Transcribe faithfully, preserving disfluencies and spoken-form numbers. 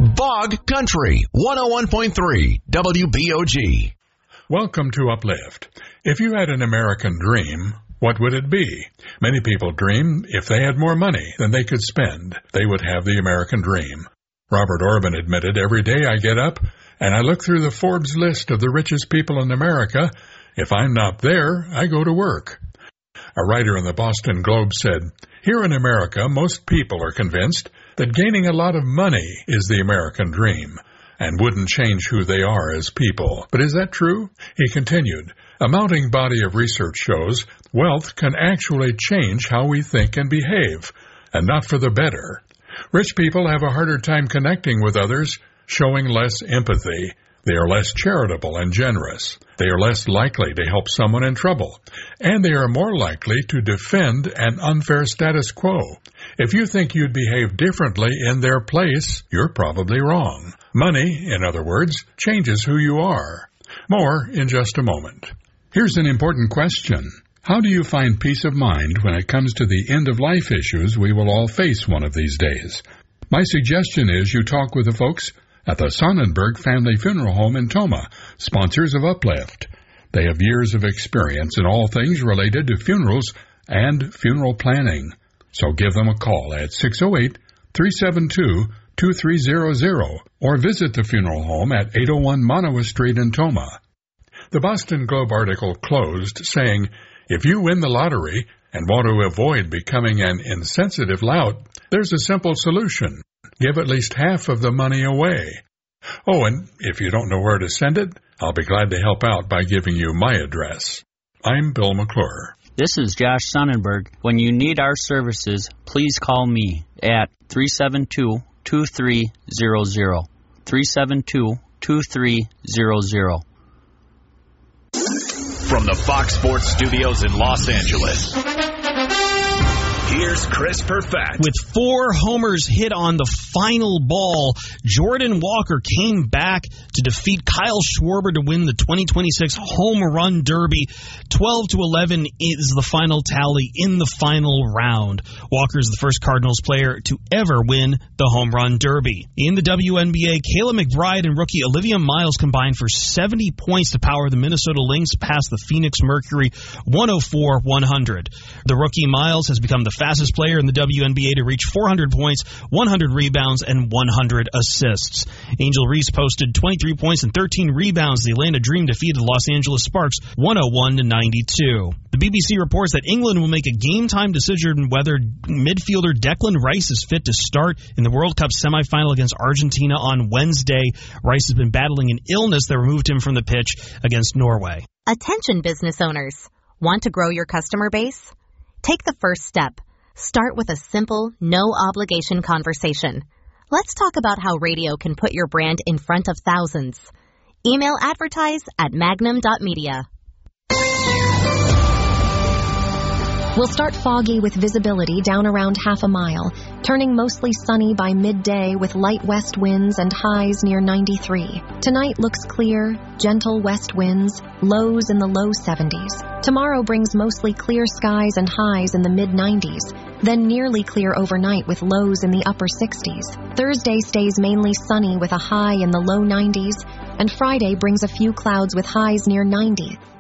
Bog Country, one oh one point three W B O G. Welcome to Uplift. If you had an American dream, what would it be? Many people dream if they had more money than they could spend, they would have the American dream. Robert Orban admitted, every day I get up and I look through the Forbes list of the richest people in America. If I'm not there, I go to work. A writer in the Boston Globe said, here in America, most people are convinced that gaining a lot of money is the American dream and wouldn't change who they are as people. But is that true? He continued, a mounting body of research shows wealth can actually change how we think and behave, and not for the better. Rich people have a harder time connecting with others, showing less empathy. They are less charitable and generous. They are less likely to help someone in trouble. And they are more likely to defend an unfair status quo. If you think you'd behave differently in their place, you're probably wrong. Money, in other words, changes who you are. More in just a moment. Here's an important question. How do you find peace of mind when it comes to the end-of-life issues we will all face one of these days? My suggestion is you talk with the folks at the Sonnenberg Family Funeral Home in Tomah, sponsors of Uplift. They have years of experience in all things related to funerals and funeral planning. So give them a call at six oh eight, three seven two, two three zero zero or visit the funeral home at eight oh one Manoa Street in Tomah. The Boston Globe article closed saying, if you win the lottery and want to avoid becoming an insensitive lout, there's a simple solution. Give at least half of the money away. Oh, and if you don't know where to send it, I'll be glad to help out by giving you my address. I'm Bill McClure. This is Josh Sonnenberg. When you need our services, please call me at three seven two, two three zero zero. three seven two, two three zero zero. From the Fox Sports Studios in Los Angeles, here's Chris Perfett. With four homers hit on the final ball, Jordan Walker came back to defeat Kyle Schwarber to win the twenty twenty-six Home Run Derby. twelve to eleven is the final tally in the final round. Walker is the first Cardinals player to ever win the Home Run Derby. In the W N B A, Kayla McBride and rookie Olivia Miles combined for seventy points to power the Minnesota Lynx past the Phoenix Mercury one oh four one hundred. The rookie Miles has become the fastest player in the W N B A to reach four hundred points, one hundred rebounds, and one hundred assists. Angel Reese posted twenty-three points and thirteen rebounds. The Atlanta Dream defeated the Los Angeles Sparks one oh one to ninety-two. The B B C reports that England will make a game-time decision whether midfielder Declan Rice is fit to start in the World Cup semifinal against Argentina on Wednesday. Rice has been battling an illness that removed him from the pitch against Norway. Attention business owners. Want to grow your customer base? Take the first step. Start with a simple, no-obligation conversation. Let's talk about how radio can put your brand in front of thousands. Email advertise at magnum dot media. We'll start foggy with visibility down around half a mile, turning mostly sunny by midday with light west winds and highs near ninety-three. Tonight looks clear, gentle west winds, lows in the low seventies. Tomorrow brings mostly clear skies and highs in the mid nineties, then nearly clear overnight with lows in the upper sixties. Thursday stays mainly sunny with a high in the low nineties, and Friday brings a few clouds with highs near ninety.